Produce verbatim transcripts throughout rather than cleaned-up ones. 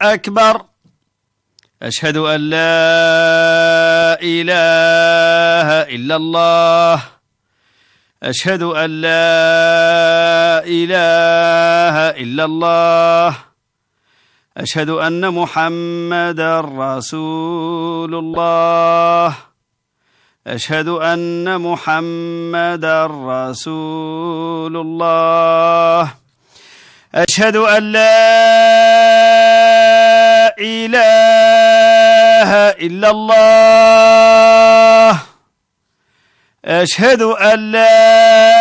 أكبر. أشهد أن لا إله إلا الله. أشهد أن لا إله إلا الله. أشهد أن محمدا رسول الله. أشهد أن محمدا رسول الله. أشهد أن لا إله إلا الله. أشهد أن لا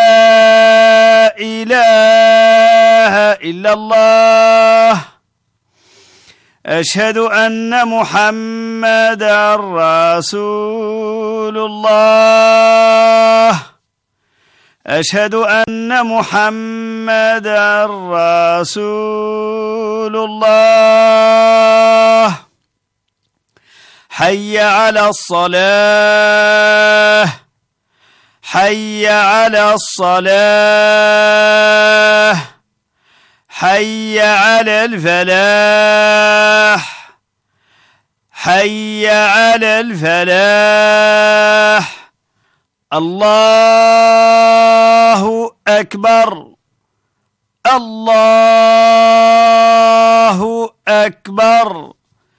إله إلا الله. أشهد أن محمدا رسول الله. أشهد أن محمدا رسول الله. حي على الصلاة. حي على الصلاة. حي على الفلاح. حي على الفلاح. الله أكبر. الله أكبر.